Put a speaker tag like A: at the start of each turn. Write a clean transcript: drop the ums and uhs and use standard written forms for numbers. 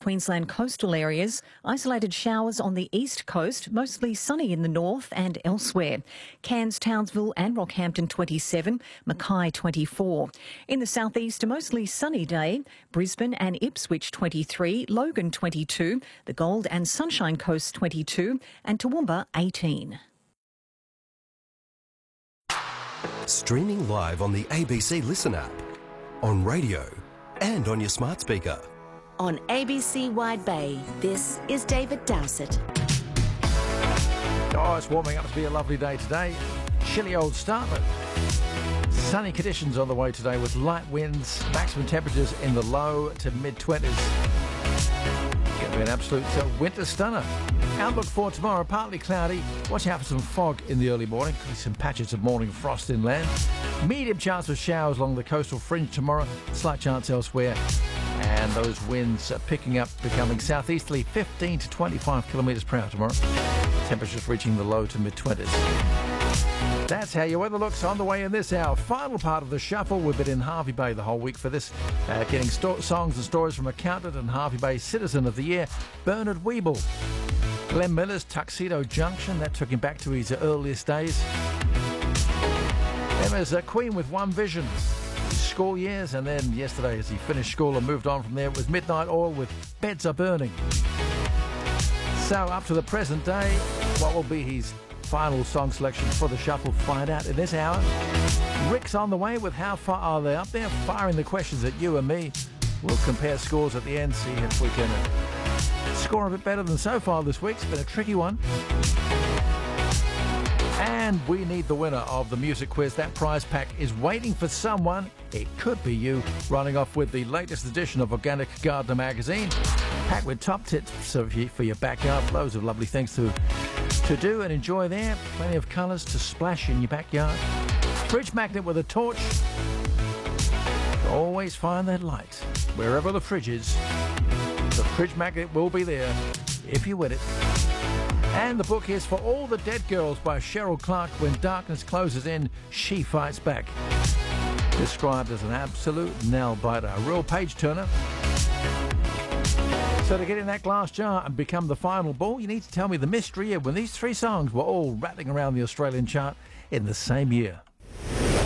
A: Queensland coastal areas. Isolated showers on the east coast, mostly sunny in the north and elsewhere. Cairns, Townsville and Rockhampton 27, Mackay 24. In the southeast, a mostly sunny day. Brisbane and Ipswich 23, Logan 22, the Gold and Sunshine Coast 22 and Toowoomba 18.
B: Streaming live on the ABC Listen app, on radio and on your smart speaker.
C: On ABC Wide Bay, this is David Dowsett.
D: Oh, it's warming up to be a lovely day today. Chilly old start, but sunny conditions on the way today with light winds, maximum temperatures in the low to mid-20s. Going to be an absolute winter stunner. Outlook for tomorrow, partly cloudy. Watch out for some fog in the early morning. Could be some patches of morning frost inland. Medium chance of showers along the coastal fringe tomorrow. Slight chance elsewhere. And those winds are picking up, becoming southeasterly 15 to 25 kilometres per hour tomorrow. Temperatures reaching the low to mid-20s. That's how your weather looks on the way in this hour. Final part of the shuffle. We've been in Hervey Bay the whole week for this. Getting songs and stories from accountant and Hervey Bay Citizen of the Year, Bernard Weeble. Glenn Miller's Tuxedo Junction, that took him back to his earliest days. Emma's a Queen with One Vision, his school years, and then yesterday as he finished school and moved on from there, it was Midnight Oil with Beds Are Burning. So up to the present day, what will be his final song selection for the shuffle? Find out in this hour. Rick's on the way with How Far Are They Up There? Firing the questions at you and me. We'll compare scores at the end, see if we can score a bit better than so far this week. It's been a tricky one. And we need the winner of the music quiz. That prize pack is waiting for someone. It could be you, running off with the latest edition of Organic Gardener magazine, packed with top tips for your backyard. Loads of lovely things to do and enjoy there. Plenty of colours to splash in your backyard. Fridge magnet with a torch. Always find that light wherever the fridge is. The fridge magnet will be there if you win it. And the book is For All the Dead Girls by Cheryl Clark. When darkness closes in, she fights back. Described as an absolute nail-biter, a real page-turner. So to get in that glass jar and become the final ball, you need to tell me the mystery of when these three songs were all rattling around the Australian chart in the same year.